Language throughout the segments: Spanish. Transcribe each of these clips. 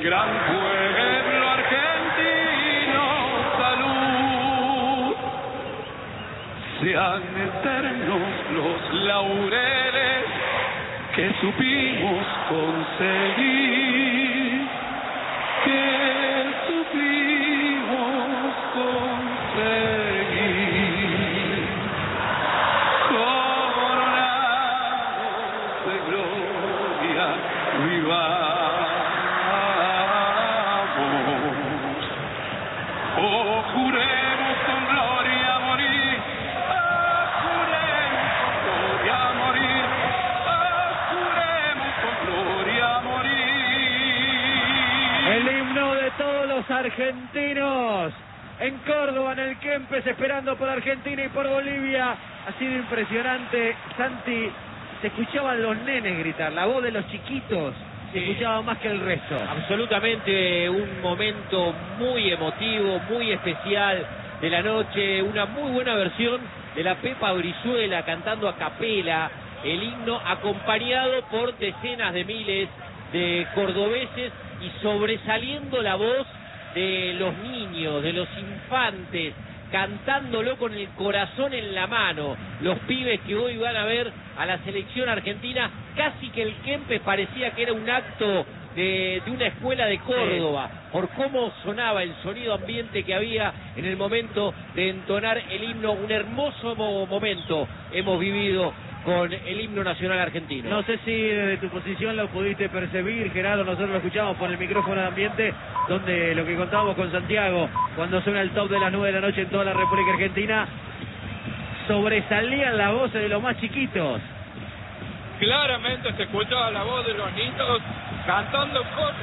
gran pueblo argentino, salud. Sean eternos los laureles que supimos conseguir, que supimos conseguir. Coronados de gloria, vivamos. Oh, juremos con gloria a morir. Oh, juremos con gloria a morir. Oh, juremos con gloria a morir. El himno de todos los argentinos en Córdoba, en el Kempes, esperando por Argentina y por Bolivia. Ha sido impresionante, Santi. Se escuchaban los nenes gritar, la voz de los chiquitos se escuchaba más que el resto. Absolutamente un momento muy emotivo, muy especial de la noche, una muy buena versión de la Pepa Brizuela cantando a capela el himno, acompañado por decenas de miles de cordobeses y sobresaliendo la voz de los niños, de los infantes, cantándolo con el corazón en la mano. Los pibes que hoy van a ver a la selección argentina, casi que el Kempes parecía que era un acto de una escuela de Córdoba, por cómo sonaba el sonido ambiente que había en el momento de entonar el himno. Un hermoso momento hemos vivido con el himno nacional argentino. No sé si desde tu posición lo pudiste percibir, Gerardo. Nosotros lo escuchamos por el micrófono de ambiente, donde lo que contábamos con Santiago, cuando suena el top de las 9 de la noche en toda la República Argentina, sobresalían las voces de los más chiquitos. Claramente se escuchaba la voz de los niños cantando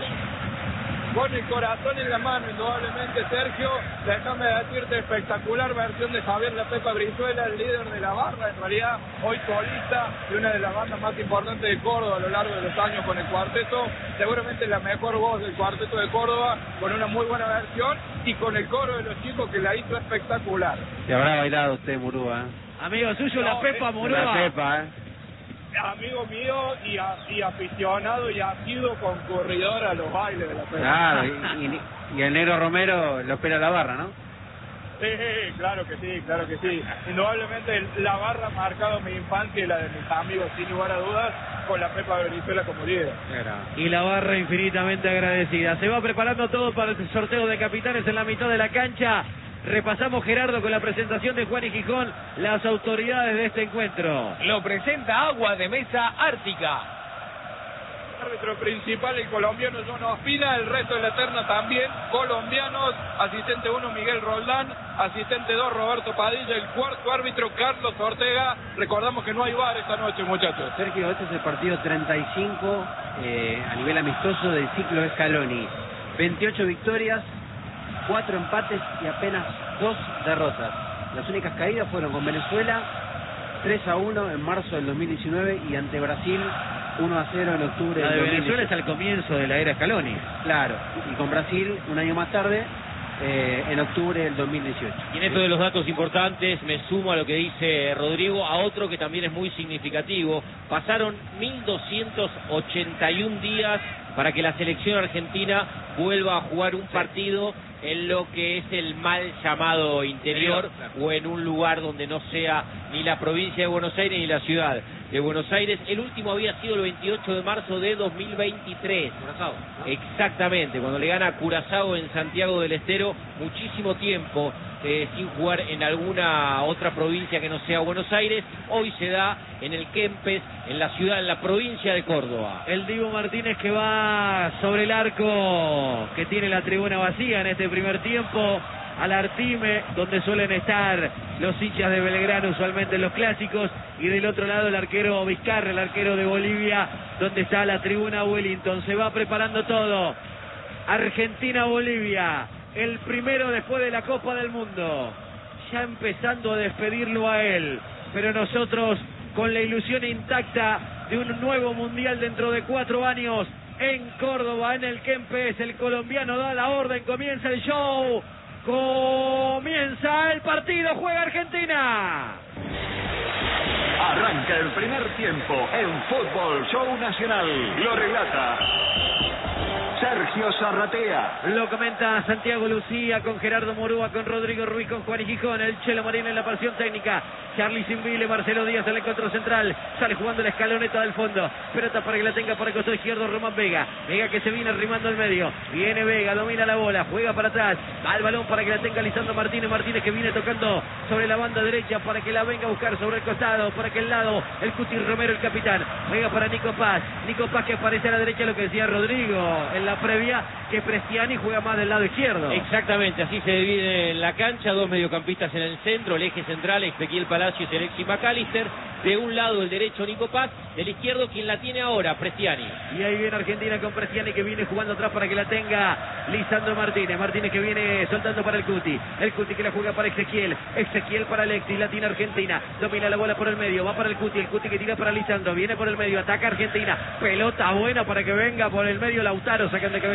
con el corazón en la mano, indudablemente. Sergio, déjame decirte, espectacular versión de Javier La Pepa Brizuela, el líder de la barra, en realidad hoy solista de una de las bandas más importantes de Córdoba a lo largo de los años con el cuarteto, seguramente la mejor voz del cuarteto de Córdoba, con una muy buena versión y con el coro de los chicos que la hizo espectacular. Se habrá bailado usted, Murúa. Amigo suyo, No, La Pepa Murúa. La Pepa, Amigo mío y aficionado y asiduo concurridor a los bailes de la Pepa. claro, y el negro Romero lo espera la barra, ¿no? Sí, claro que sí, claro que sí. Indudablemente la barra ha marcado mi infancia y la de mis amigos, sin lugar a dudas, con la Pepa Brizuela como líder. Y la barra infinitamente agradecida. Se va preparando todo para el sorteo de capitanes en la mitad de la cancha. Repasamos, Gerardo, con la presentación de Juan y Gijón, las autoridades de este encuentro. Lo presenta Agua de Mesa Ártica. Árbitro principal el colombiano John Ospina, el resto de la terna también colombianos. Asistente 1 Miguel Roldán, asistente 2 Roberto Padilla, el cuarto árbitro Carlos Ortega. Recordamos que no hay VAR esta noche, muchachos. Sergio, este es el partido 35 a nivel amistoso del ciclo Scaloni. 28 victorias, 4 empates y apenas 2 derrotas. Las únicas caídas fueron con Venezuela, 3-1 en marzo del 2019, y ante Brasil, 1-0 en octubre La del de 2018. Venezuela es al comienzo de la era Scaloni. Claro, y con Brasil un año más tarde, en octubre del 2018. Y en esto de los datos importantes me sumo a lo que dice Rodrigo, a otro que también es muy significativo. Pasaron 1281 días para que la selección argentina vuelva a jugar un partido en lo que es el mal llamado interior, o en un lugar donde no sea ni la provincia de Buenos Aires ni la ciudad de Buenos Aires. El último había sido el 28 de marzo de 2023. Curazao, ¿no? Exactamente, cuando le gana a Curazao en Santiago del Estero. Muchísimo tiempo sin jugar en alguna otra provincia que no sea Buenos Aires. Hoy se da en el Kempes, en la ciudad, en la provincia de Córdoba. El Dibu Martínez que va sobre el arco, que tiene la tribuna vacía en este primer tiempo, al Artime, donde suelen estar los hinchas de Belgrano usualmente en los clásicos, y del otro lado el arquero Vizcarra, el arquero de Bolivia, donde está la tribuna Wellington. Se va preparando todo. Argentina-Bolivia, el primero después de la Copa del Mundo, ya empezando a despedirlo a él, pero nosotros con la ilusión intacta de un nuevo mundial dentro de 4 años en Córdoba, en el Kempes. El colombiano da la orden, comienza el show, comienza el partido, juega Argentina. Arranca el primer tiempo en Fútbol Show Nacional. Lo relata Sergio Zarratea. Lo comenta Santiago Lucía con Gerardo Morúa, con Rodrigo Ruiz, con Juan y Gijón, el Chelo Marín en la pasión técnica, Charly Simbile, Marcelo Díaz en el encuentro central, sale jugando la escaloneta del fondo, pelota para que la tenga por el costado izquierdo Román Vega, Vega que se viene arrimando al medio, viene Vega, domina la bola, juega para atrás, va el balón para que la tenga Lisandro Martínez, Martínez que viene tocando sobre la banda derecha para que la venga a buscar sobre el costado, por aquel lado, el Cuti Romero, el capitán, juega para Nico Paz que aparece a la derecha, lo que decía Rodrigo en la previa, que Prestiani juega más del lado izquierdo. Exactamente, así se divide la cancha, dos mediocampistas en el centro, el eje central, Ezequiel Palacios y Alexis McAllister, de un lado el derecho Nico Paz, del izquierdo quien la tiene ahora, Prestiani. Y ahí viene Argentina con Prestiani que viene jugando atrás para que la tenga Lisandro Martínez, Martínez que viene soltando para el Cuti que la juega para Ezequiel para Alexis, la tiene Argentina, domina la bola por el medio, va para el Cuti que tira para Lisandro, viene por el medio, ataca Argentina, pelota buena para que venga por el medio Lautaro, sacando de cabeza.